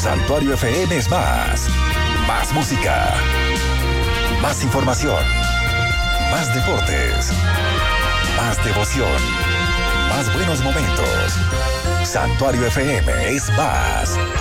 Santuario FM es más. Más música. Más información. Más deportes. Más devoción. Más buenos momentos. Santuario FM es más.